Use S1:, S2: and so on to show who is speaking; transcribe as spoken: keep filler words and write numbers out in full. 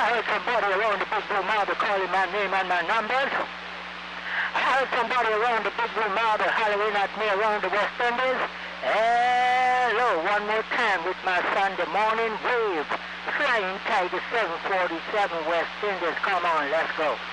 S1: I heard somebody around the big blue marble calling my name and my numbers. I heard somebody around the big blue marble hollering at me around the West Indies. Hello, one more time with my Sunday morning wave. Flying Tiger seven forty-seven West Indies. Come on, let's go.